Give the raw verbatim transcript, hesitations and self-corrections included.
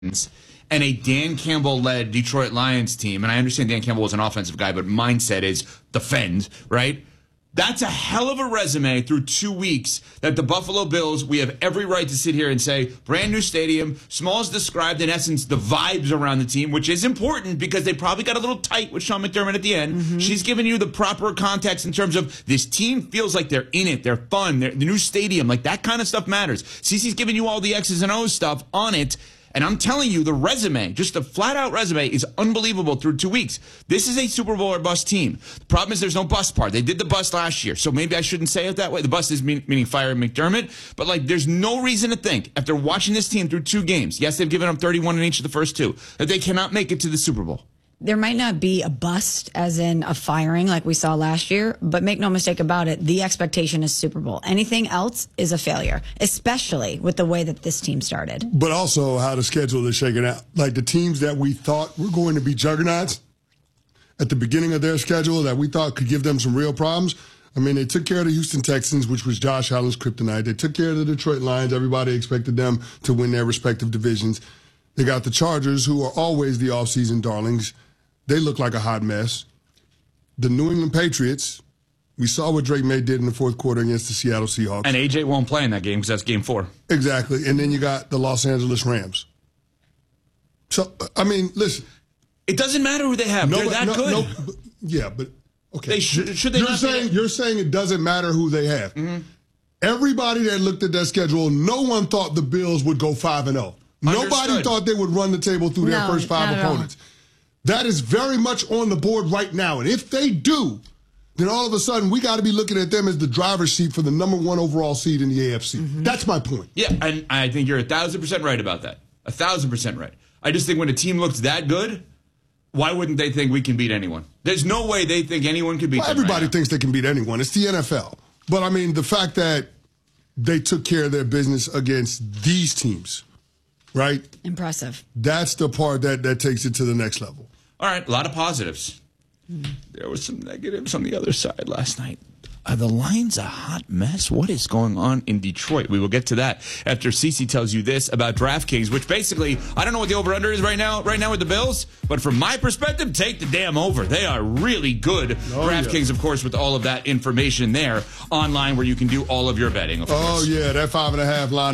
and a Dan Campbell-led Detroit Lions team, and I understand Dan Campbell was an offensive guy, but mindset is defend, right? That's a hell of a resume through two weeks that the Buffalo Bills, we have every right to sit here and say, brand new stadium. Smalls described, in essence, the vibes around the team, which is important because they probably got a little tight with Sean McDermott at the end. Mm-hmm. She's giving you the proper context in terms of this team feels like they're in it. They're fun. They're, the new stadium, like that kind of stuff matters. Cece's giving you all the X's and O's stuff on it. And I'm telling you, the resume, just the flat-out resume, is unbelievable through two weeks. This is a Super Bowl or bust team. The problem is there's no bust part. They did the bust last year, so maybe I shouldn't say it that way. The bust is mean, meaning fire McDermott. But, like, there's no reason to think, after watching this team through two games, yes, they've given up thirty-one in each of the first two, that they cannot make it to the Super Bowl. There might not be a bust, as in a firing like we saw last year, but make no mistake about it, the expectation is Super Bowl. Anything else is a failure, especially with the way that this team started. But also how the schedule is shaking out. Like the teams that we thought were going to be juggernauts at the beginning of their schedule that we thought could give them some real problems. I mean, they took care of the Houston Texans, which was Josh Allen's kryptonite. They took care of the Detroit Lions. Everybody expected them to win their respective divisions. They got the Chargers, who are always the offseason darlings. They look like a hot mess. The New England Patriots, we saw what Drake May did in the fourth quarter against the Seattle Seahawks. And A J won't play in that game because that's game four. Exactly. And then you got the Los Angeles Rams. So, I mean, listen. It doesn't matter who they have. No, They're that no, good. No, but, yeah, but, okay. They should, should they you're not saying, be? You're saying it doesn't matter who they have. Mm-hmm. Everybody that looked at that schedule, no one thought the Bills would go five and oh. Nobody thought they would run the table through no, their first five opponents. That is very much on the board right now. And if they do, then all of a sudden we got to be looking at them as the driver's seat for the number one overall seed in the A F C. Mm-hmm. That's my point. Yeah, and I think you're a thousand percent right about that. A thousand percent right. I just think when a team looks that good, why wouldn't they think we can beat anyone? There's no way they think anyone can beat well, them everybody right thinks they can beat anyone. It's the N F L. But, I mean, the fact that they took care of their business against these teams, right? Impressive. That's the part that, that takes it to the next level. All right, a lot of positives. There was some negatives on the other side last night. Are the Lions a hot mess? What is going on in Detroit? We will get to that after Cece tells you this about DraftKings, which basically, I don't know what the over-under is right now right now with the Bills, but from my perspective, take the damn over. They are really good. Oh, DraftKings, yeah. Of course, with all of that information there online where you can do all of your betting, of course. Oh, yeah, that five and a half line.